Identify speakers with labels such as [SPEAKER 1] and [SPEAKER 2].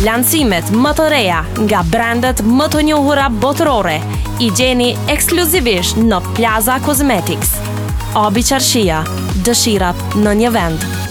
[SPEAKER 1] lancimet më të reja nga brandet më të njohura botërore i gjeni ekskluzivisht në Plaza Cosmetics. Obi Qarshia, dëshirat në një vend.